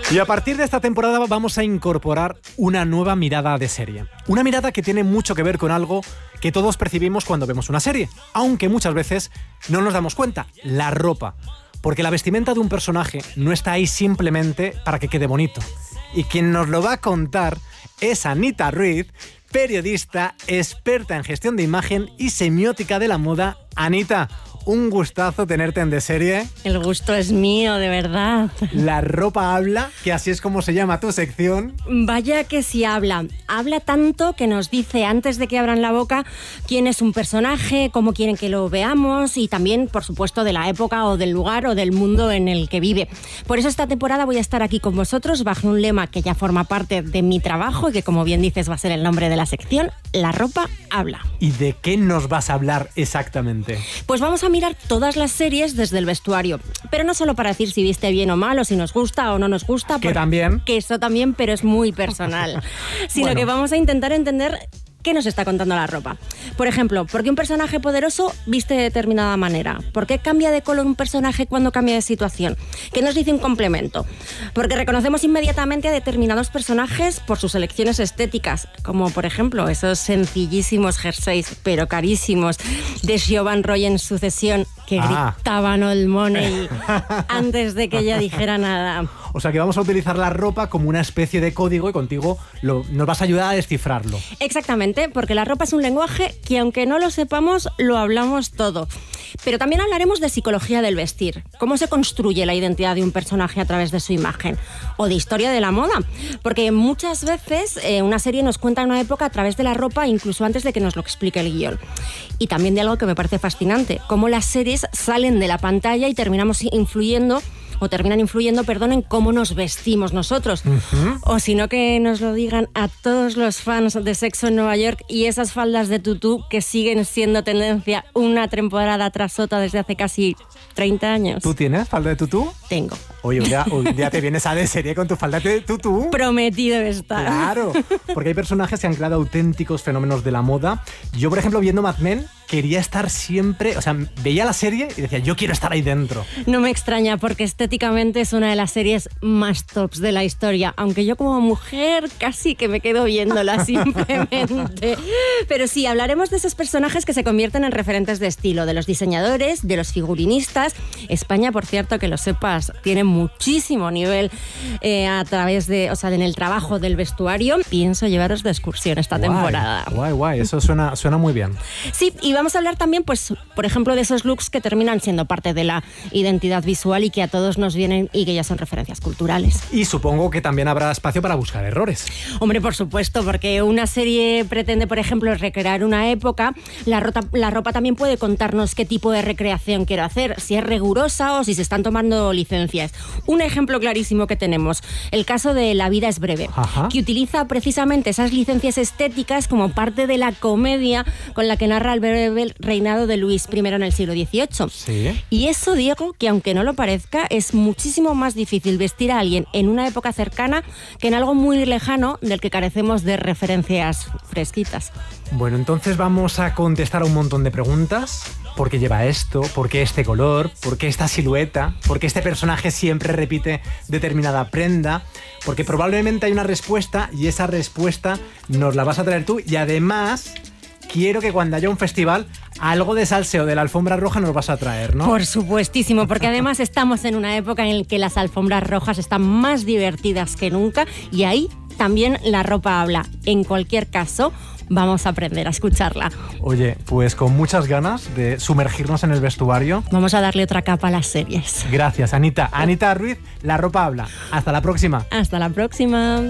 Y a partir de esta temporada vamos a incorporar una nueva mirada de serie. Una mirada que tiene mucho que ver con algo que todos percibimos cuando vemos una serie, aunque muchas veces no nos damos cuenta: la ropa. Porque la vestimenta de un personaje no está ahí simplemente para que quede bonito. Y quien nos lo va a contar es Anita Ruiz, periodista, experta en gestión de imagen y semiótica de la moda. Anita, un gustazo tenerte en De Serie. El gusto es mío, de verdad. La ropa habla, que así es como se llama tu sección. Vaya que sí habla. Habla tanto que nos dice antes de que abran la boca quién es un personaje, cómo quieren que lo veamos y también, por supuesto, de la época o del lugar o del mundo en el que vive. Por eso esta temporada voy a estar aquí con vosotros bajo un lema que ya forma parte de mi trabajo y que, como bien dices, va a ser el nombre de la sección: La ropa habla. ¿Y de qué nos vas a hablar exactamente? Pues vamos a mirar todas las series desde el vestuario, pero no solo para decir si viste bien o mal o si nos gusta o no nos gusta, que también, que eso también, pero es muy personal, sino que vamos a intentar entender qué nos está contando la ropa. Por ejemplo, ¿por qué un personaje poderoso viste de determinada manera? ¿Por qué cambia de color un personaje cuando cambia de situación? ¿Qué nos dice un complemento? Porque reconocemos inmediatamente a determinados personajes por sus elecciones estéticas, como por ejemplo esos sencillísimos jerseys, pero carísimos, de Siobhan Roy en Sucesión, que gritaban Old Money antes de que ella dijera nada. O sea que vamos a utilizar la ropa como una especie de código y contigo nos vas a ayudar a descifrarlo. Exactamente, porque la ropa es un lenguaje que, aunque no lo sepamos, lo hablamos todo. Pero también hablaremos de psicología del vestir, cómo se construye la identidad de un personaje a través de su imagen, o de historia de la moda, porque muchas veces una serie nos cuenta una época a través de la ropa, incluso antes de que nos lo explique el guión. Y también de algo que me parece fascinante: cómo las series salen de la pantalla y terminan influyendo, en cómo nos vestimos nosotros. O si no, que nos lo digan a todos los fans de Sexo en Nueva York y esas faldas de tutú que siguen siendo tendencia una temporada tras otra desde hace casi 30 años. ¿Tú tienes falda de tutú? Tengo. Oye, un día te vienes a De Serie con tu falda de tutú. Prometido debe estar. Claro, porque hay personajes que han creado auténticos fenómenos de la moda. Yo, por ejemplo, viendo Mad Men, quería estar siempre, o sea, veía la serie y decía, yo quiero estar ahí dentro. No me extraña, porque estéticamente es una de las series más tops de la historia, aunque yo como mujer casi que me quedo viéndola simplemente. Pero sí, hablaremos de esos personajes que se convierten en referentes de estilo, de los diseñadores, de los figurinistas. España, por cierto, que lo sepas, tiene muchísimo nivel a través de, en el trabajo del vestuario. Pienso llevaros de excursión esta temporada. Guay, eso suena muy bien. Sí, y vamos a hablar también, pues, por ejemplo, de esos looks que terminan siendo parte de la identidad visual y que a todos nos vienen y que ya son referencias culturales. Y supongo que también habrá espacio para buscar errores. Hombre, por supuesto, porque una serie pretende, por ejemplo, recrear una época. La ropa también puede contarnos qué tipo de recreación quiere hacer, si es rigurosa o si se están tomando licencias. Un ejemplo clarísimo que tenemos, el caso de La vida es breve, que utiliza precisamente esas licencias estéticas como parte de la comedia con la que narra el breve reinado de Luis I en el siglo XVIII. Sí. Y eso, Diego, que aunque no lo parezca, es muchísimo más difícil vestir a alguien en una época cercana que en algo muy lejano del que carecemos de referencias fresquitas. Bueno, entonces vamos a contestar a un montón de preguntas. ¿Por qué lleva esto? ¿Por qué este color? ¿Por qué esta silueta? ¿Por qué este personaje siempre repite determinada prenda? Porque probablemente hay una respuesta y esa respuesta nos la vas a traer tú, y además quiero que cuando haya un festival algo de salseo de la alfombra roja nos vas a traer, ¿no? Por supuestísimo, porque además estamos en una época en la que las alfombras rojas están más divertidas que nunca y ahí también la ropa habla. En cualquier caso, vamos a aprender a escucharla. Oye, pues con muchas ganas de sumergirnos en el vestuario. Vamos a darle otra capa a las series. Gracias, Anita. Anita Ruiz, La ropa habla. Hasta la próxima. Hasta la próxima.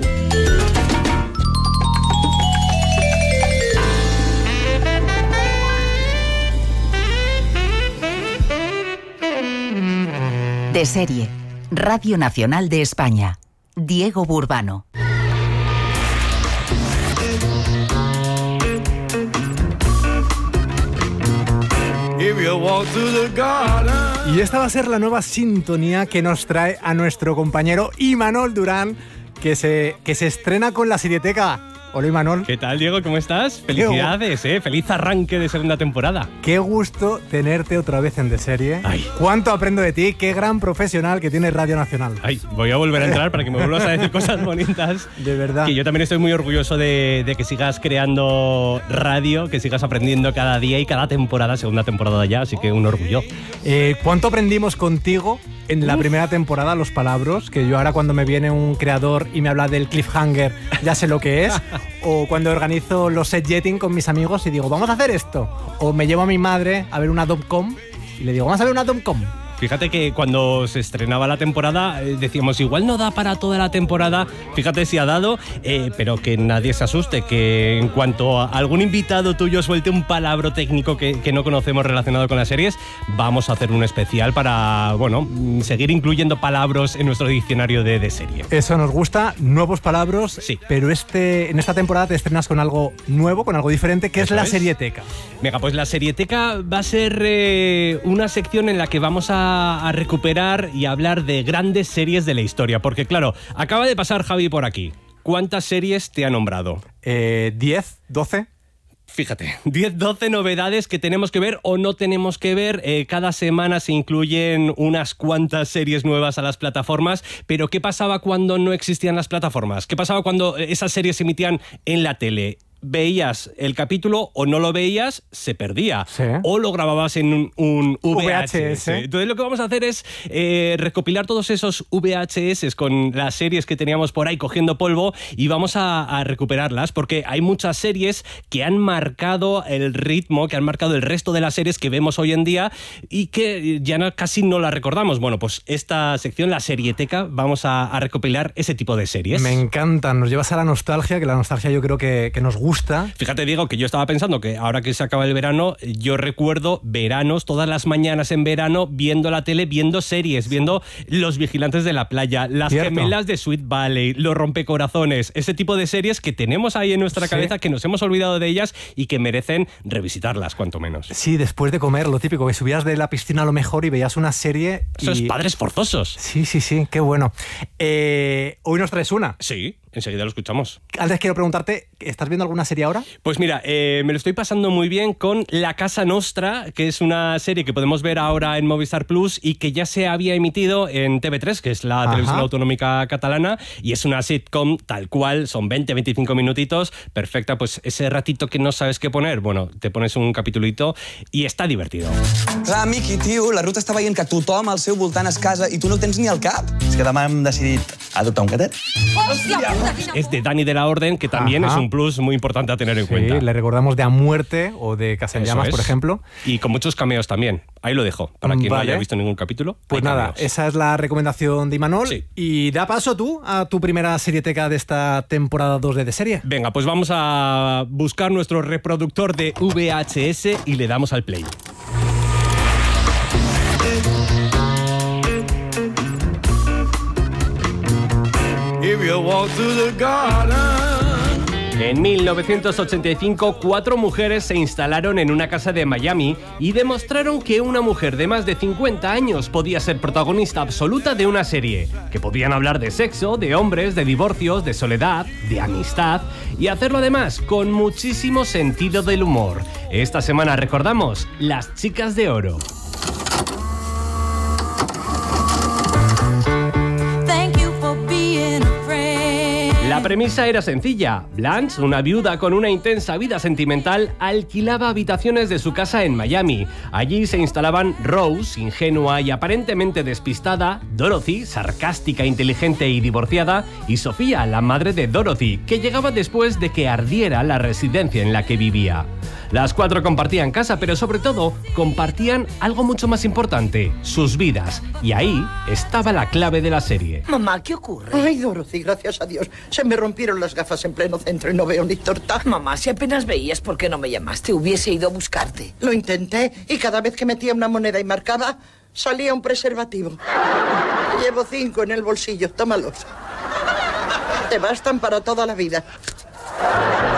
De Serie, Radio Nacional de España. Diego Burbano. Y esta va a ser la nueva sintonía que nos trae a nuestro compañero Imanol Durán, que se estrena con la Serieteca. Hola, Imanol. ¿Qué tal, Diego? ¿Cómo estás? Felicidades, feliz arranque de segunda temporada. Qué gusto tenerte otra vez en De Serie. Ay. Cuánto aprendo de ti, qué gran profesional que tiene Radio Nacional. Ay, voy a volver a entrar para que me vuelvas a decir cosas bonitas. De verdad. Que yo también estoy muy orgulloso de que sigas creando radio, que sigas aprendiendo cada día y cada temporada, segunda temporada ya, así que un orgullo. ¿Cuánto aprendimos contigo en la primera temporada, los palabras? Que yo ahora cuando me viene un creador y me habla del cliffhanger ya sé lo que es. O cuando organizo los set jetting con mis amigos y digo, vamos a hacer esto. O me llevo a mi madre a ver una Domcom y le digo, vamos a ver una Domcom. Fíjate que cuando se estrenaba la temporada decíamos, igual no da para toda la temporada, fíjate si ha dado, pero que nadie se asuste, que en cuanto a algún invitado tuyo suelte un palabra técnico que no conocemos relacionado con las series, vamos a hacer un especial para, bueno, seguir incluyendo palabras en nuestro diccionario de serie. Eso nos gusta, nuevos palabras, sí. Pero en esta temporada te estrenas con algo nuevo, con algo diferente, que es la Serieteca. Venga, pues la Serieteca va a ser una sección en la que vamos a recuperar y hablar de grandes series de la historia, porque claro, acaba de pasar Javi por aquí. ¿Cuántas series te ha nombrado? 10, 12. Fíjate, 10, 12 novedades que tenemos que ver o no tenemos que ver. Cada semana se incluyen unas cuantas series nuevas a las plataformas, pero ¿qué pasaba cuando no existían las plataformas? ¿Qué pasaba cuando esas series se emitían en la tele? Veías el capítulo o no lo veías, se perdía. Sí. O lo grababas en un VHS. Entonces lo que vamos a hacer es recopilar todos esos VHS con las series que teníamos por ahí cogiendo polvo y vamos a recuperarlas porque hay muchas series que han marcado el ritmo, que han marcado el resto de las series que vemos hoy en día y que ya casi no las recordamos. Bueno, pues esta sección, la Serieteca, vamos a recopilar ese tipo de series. Me encantan, nos llevas a la nostalgia, que la nostalgia yo creo que nos gusta. Fíjate, Diego, que yo estaba pensando que ahora que se acaba el verano, yo recuerdo veranos, todas las mañanas en verano, viendo la tele, viendo series, viendo Los Vigilantes de la Playa, Las Cierto. Gemelas de Sweet Valley, Los Rompecorazones, ese tipo de series que tenemos ahí en nuestra cabeza, que nos hemos olvidado de ellas y que merecen revisitarlas, cuanto menos. Sí, después de comer, lo típico, que subías de la piscina a lo mejor y veías una serie. Eso es Padres Forzosos. Sí, qué bueno. Hoy nos traes una. Sí, enseguida lo escuchamos. Antes quiero preguntarte, ¿estás viendo alguna serie ahora? Pues mira, me lo estoy pasando muy bien con La Casa Nostra, que es una serie que podemos ver ahora en Movistar Plus y que ya se había emitido en TV3, que es la televisión autonómica catalana, y es una sitcom tal cual, son 20-25 minutitos, perfecta, pues ese ratito que no sabes qué poner, bueno, te pones un capitulito y está divertido. Clar, Miqui, tio, la Ruta està veient que tothom al seu voltant es casa i tu no el tens ni al cap. És que demà hem decidit adoptar un gatet. Es de Dani de la Orden, que también es un plus muy importante a tener en cuenta. Sí, le recordamos de A Muerte o de Casa en Llamas, por ejemplo. Y con muchos cameos también. Ahí lo dejo, para quien no haya visto ningún capítulo. Pues nada, esa es la recomendación de Imanol. Sí. Y da paso tú a tu primera serieteca de esta temporada 2 de Serie. Venga, pues vamos a buscar nuestro reproductor de VHS y le damos al play. En 1985, 4 mujeres se instalaron en una casa de Miami y demostraron que una mujer de más de 50 años podía ser protagonista absoluta de una serie, que podían hablar de sexo, de hombres, de divorcios, de soledad, de amistad y hacerlo además con muchísimo sentido del humor. Esta semana recordamos Las Chicas de Oro. La premisa era sencilla. Blanche, una viuda con una intensa vida sentimental, alquilaba habitaciones de su casa en Miami. Allí se instalaban Rose, ingenua y aparentemente despistada, Dorothy, sarcástica, inteligente y divorciada, y Sofía, la madre de Dorothy, que llegaba después de que ardiera la residencia en la que vivía. Las 4 compartían casa, pero sobre todo compartían algo mucho más importante, sus vidas. Y ahí estaba la clave de la serie. Mamá, ¿qué ocurre? Ay, Dorothy, gracias a Dios. Se me rompieron las gafas en pleno centro y no veo ni torta. Mamá, si apenas veías, ¿por qué no me llamaste? Hubiese ido a buscarte. Lo intenté y cada vez que metía una moneda y marcaba, salía un preservativo. Llevo 5 en el bolsillo, tómalos. Te bastan para toda la vida.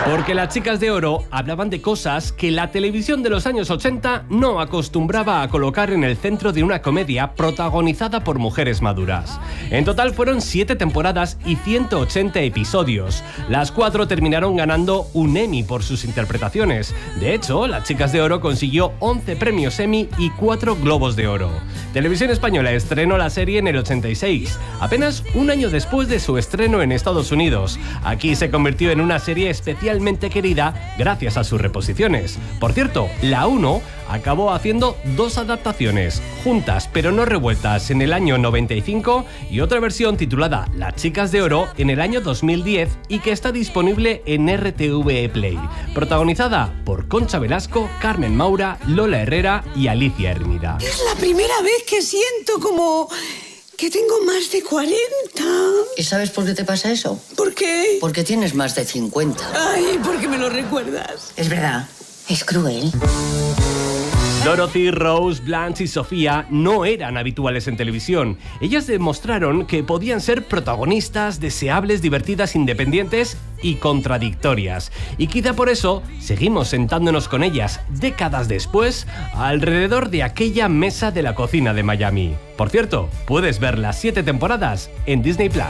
Porque las chicas de oro hablaban de cosas que la televisión de los años 80 no acostumbraba a colocar en el centro de una comedia protagonizada por mujeres maduras. En total fueron 7 temporadas y 180 episodios. Las 4 terminaron ganando un Emmy por sus interpretaciones. De hecho, las chicas de oro consiguió 11 premios Emmy y 4 Globos de Oro. Televisión Española estrenó la serie en el 86, apenas un año después de su estreno en Estados Unidos. Aquí se convirtió en una serie especialmente querida gracias a sus reposiciones. Por cierto, la 1 acabó haciendo 2 adaptaciones, juntas pero no revueltas, en el año 95 y otra versión titulada Las Chicas de Oro en el año 2010 y que está disponible en RTVE Play. Protagonizada por Concha Velasco, Carmen Maura, Lola Herrera y Alicia Hermida. Es la primera vez que siento como que tengo más de 40. ¿Y sabes por qué te pasa eso? ¿Por qué? Porque tienes más de 50. Ay, ¿por qué me lo recuerdas? Es verdad, es cruel. Dorothy, Rose, Blanche y Sofía no eran habituales en televisión. Ellas demostraron que podían ser protagonistas, deseables, divertidas, independientes y contradictorias. Y quizá por eso seguimos sentándonos con ellas décadas después alrededor de aquella mesa de la cocina de Miami. Por cierto, puedes ver las 7 temporadas en Disney Plus.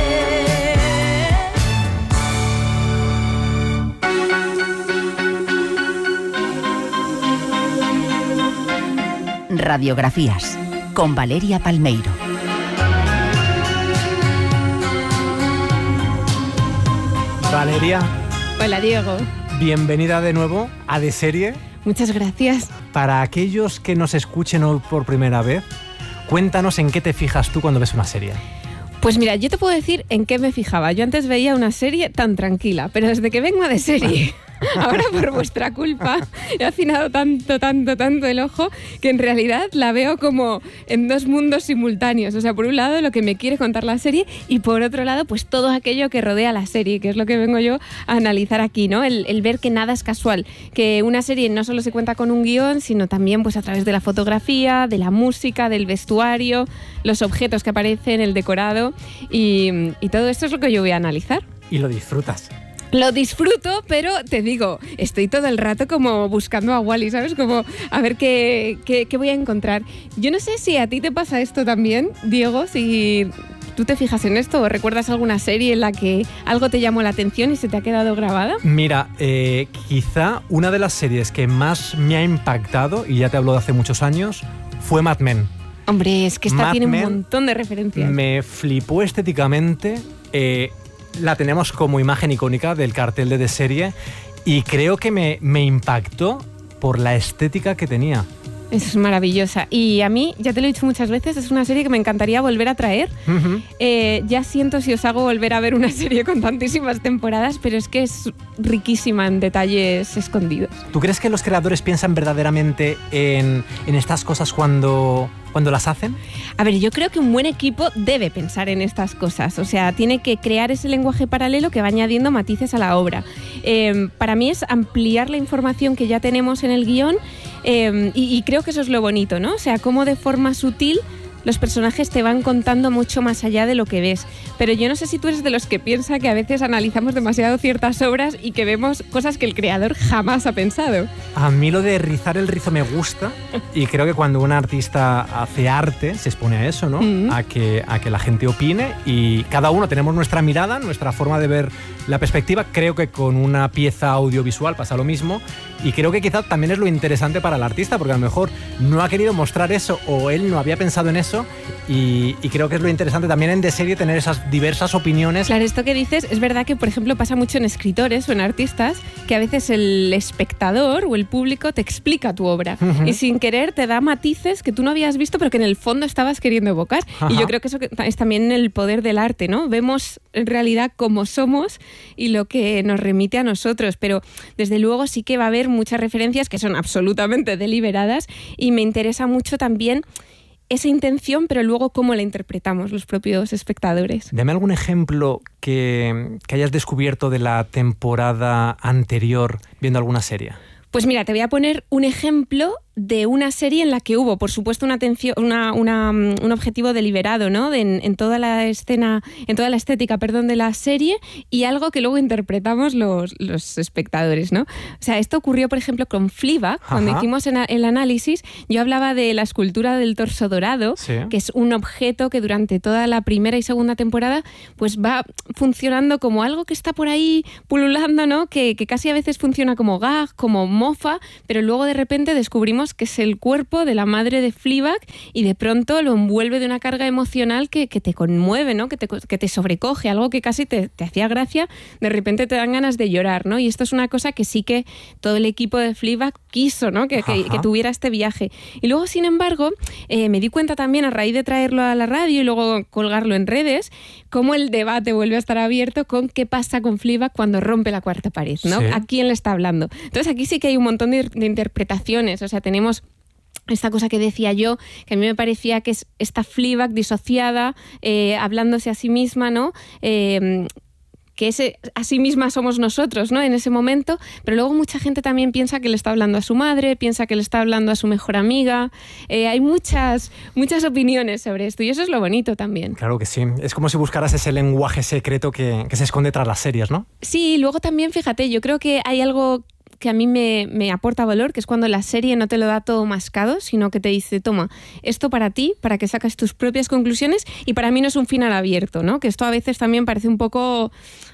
Radiografías con Valeria Palmeiro. Valeria. Hola, Diego. Bienvenida de nuevo a De Serie. Muchas gracias. Para aquellos que nos escuchen hoy por primera vez, cuéntanos en qué te fijas tú cuando ves una serie. Pues mira, yo te puedo decir en qué me fijaba. Yo antes veía una serie tan tranquila, pero desde que vengo a De Serie, ahora por vuestra culpa, he afinado tanto el ojo que en realidad la veo como en 2 mundos simultáneos. O sea, por un lado lo que me quiere contar la serie y por otro lado pues todo aquello que rodea la serie, que es lo que vengo yo a analizar aquí, ¿no? El ver que nada es casual, que una serie no solo se cuenta con un guión, sino también pues a través de la fotografía, de la música, del vestuario, los objetos que aparecen, el decorado y todo esto es lo que yo voy a analizar. Y lo disfrutas. Lo disfruto, pero te digo, estoy todo el rato como buscando a Wally, ¿sabes? Como a ver qué voy a encontrar. Yo no sé si a ti te pasa esto también, Diego, si tú te fijas en esto o recuerdas alguna serie en la que algo te llamó la atención y se te ha quedado grabada. Mira, quizá una de las series que más me ha impactado, y ya te hablo de hace muchos años, fue Mad Men. Hombre, es que esta Mad tiene Men un montón de referencias. Me flipó estéticamente. La tenemos como imagen icónica del cartel de serie y creo que me impactó por la estética que tenía. Es maravillosa. Y a mí, ya te lo he dicho muchas veces, es una serie que me encantaría volver a traer. Uh-huh. Ya siento si os hago volver a ver una serie con tantísimas temporadas, pero es que es riquísima en detalles escondidos. ¿Tú crees que los creadores piensan verdaderamente en estas cosas cuando las hacen? A ver, yo creo que un buen equipo debe pensar en estas cosas. O sea, tiene que crear ese lenguaje paralelo que va añadiendo matices a la obra. Para mí es ampliar la información que ya tenemos en el guión y creo que eso es lo bonito, ¿no? O sea, cómo de forma sutil los personajes te van contando mucho más allá de lo que ves. Pero yo no sé si tú eres de los que piensa que a veces analizamos demasiado ciertas obras y que vemos cosas que el creador jamás ha pensado. A mí lo de rizar el rizo me gusta y creo que cuando un artista hace arte se expone a eso, ¿no? Mm. A que la gente opine y cada uno tenemos nuestra mirada, nuestra forma de ver la perspectiva. Creo que con una pieza audiovisual pasa lo mismo y creo que quizá también es lo interesante para el artista porque a lo mejor no ha querido mostrar eso o él no había pensado en eso y creo que es lo interesante también en De Serie tener esas diversas opiniones. Claro, esto que dices es verdad que, por ejemplo, pasa mucho en escritores o en artistas que a veces el espectador o el público te explica tu obra y sin querer te da matices que tú no habías visto pero que en el fondo estabas queriendo evocar. Y yo creo que eso es también el poder del arte, ¿no? Vemos en realidad cómo somos y lo que nos remite a nosotros, pero desde luego sí que va a haber muchas referencias que son absolutamente deliberadas y me interesa mucho también esa intención, pero luego cómo la interpretamos los propios espectadores. Dame algún ejemplo que hayas descubierto de la temporada anterior viendo alguna serie. Pues mira, te voy a poner un ejemplo de una serie en la que hubo, por supuesto, un objetivo deliberado, ¿no? En toda la escena, en toda la estética, de la serie, y algo que luego interpretamos los espectadores, ¿no? O sea, esto ocurrió, por ejemplo, con Fleabag. Cuando hicimos el análisis, yo hablaba de la escultura del torso dorado, Sí. que es un objeto que durante toda la primera y segunda temporada pues va funcionando como algo que está por ahí pululando, ¿no? Que casi a veces funciona como gag, como mofa, pero luego de repente descubrimos que es el cuerpo de la madre de Fleabag y de pronto lo envuelve de una carga emocional que te conmueve, ¿no? Que te sobrecoge, algo que casi te hacía gracia, de repente te dan ganas de llorar, ¿no? Y esto es una cosa que sí que todo el equipo de Fleabag quiso, ¿no? Que tuviera este viaje. Y luego, sin embargo, me di cuenta también a raíz de traerlo a la radio y luego colgarlo en redes, cómo el debate vuelve a estar abierto con qué pasa con Fleabag cuando rompe la cuarta pared, ¿no? Sí. ¿A quién le está hablando? Entonces aquí sí que hay un montón de interpretaciones, o sea, tenemos esta cosa que decía yo, que a mí me parecía que es esta Fleabag disociada, hablándose a sí misma, ¿no? Que a sí misma somos nosotros, ¿no? En ese momento, pero luego mucha gente también piensa que le está hablando a su madre, piensa que le está hablando a su mejor amiga. Hay muchas opiniones sobre esto y eso es lo bonito también. Claro que sí. Es como si buscaras ese lenguaje secreto que se esconde tras las series, ¿no? Sí, luego también, fíjate, yo creo que hay algo que a mí me aporta valor, que es cuando la serie no te lo da todo mascado, sino que te dice, toma, esto para ti, para que saques tus propias conclusiones, y para mí no es un final abierto, ¿no? Que esto a veces también parece un poco...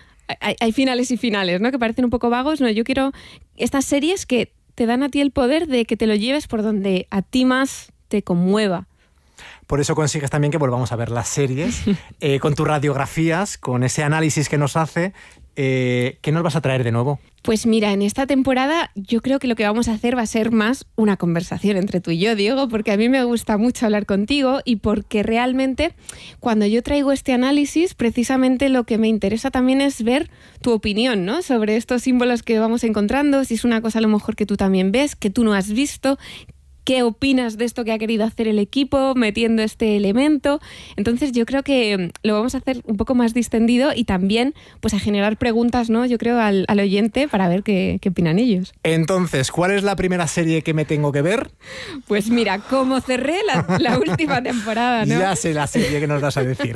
Hay finales y finales, ¿no? Que parecen un poco vagos. No, yo quiero estas series que te dan a ti el poder de que te lo lleves por donde a ti más te conmueva. Por eso consigues también que volvamos a ver las series, con tus radiografías, con ese análisis que nos hace. ¿Qué nos vas a traer de nuevo? Pues mira, en esta temporada yo creo que lo que vamos a hacer va a ser más una conversación entre tú y yo, Diego, porque a mí me gusta mucho hablar contigo y porque realmente cuando yo traigo este análisis, precisamente lo que me interesa también es ver tu opinión, ¿no? Sobre estos símbolos que vamos encontrando, si es una cosa a lo mejor que tú también ves, que tú no has visto. ¿Qué opinas de esto que ha querido hacer el equipo metiendo este elemento? Entonces yo creo que lo vamos a hacer un poco más distendido y también pues a generar preguntas, ¿no? Yo creo al oyente para ver qué opinan ellos. Entonces, ¿cuál es la primera serie que me tengo que ver? Pues mira, como cerré la última temporada, ¿no? Ya sé la serie que nos vas a decir.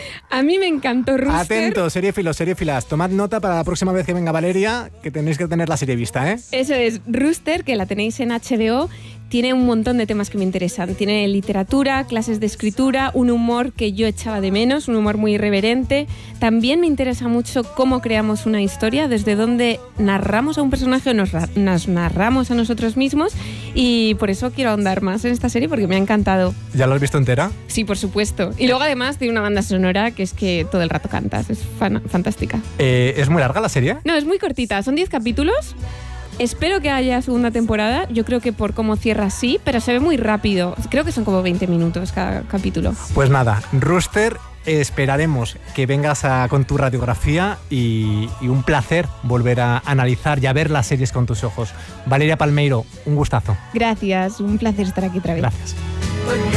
A mí me encantó Rooster. Atento, seriefilas. Tomad nota para la próxima vez que venga Valeria, que tenéis que tener la serie vista, ¿eh? Eso es, Rooster, que la tenéis en HBO. Tiene un montón de temas que me interesan. Tiene literatura, clases de escritura, un humor que yo echaba de menos, un humor muy irreverente. También me interesa mucho cómo creamos una historia, desde dónde narramos a un personaje o nos narramos a nosotros mismos. Y por eso quiero ahondar más en esta serie porque me ha encantado. ¿Ya lo has visto entera? Sí, por supuesto. Y luego además tiene una banda sonora que es que todo el rato cantas. Es fantástica. ¿Es muy larga la serie? No, es muy cortita. Son 10 capítulos. Espero que haya segunda temporada. Yo creo que por cómo cierra sí, pero se ve muy rápido. Creo que son como 20 minutos cada capítulo. Pues nada, Rooster, esperaremos que vengas con tu radiografía y un placer volver a analizar y a ver las series con tus ojos. Valeria Palmeiro, un gustazo. Gracias, un placer estar aquí otra vez. Gracias.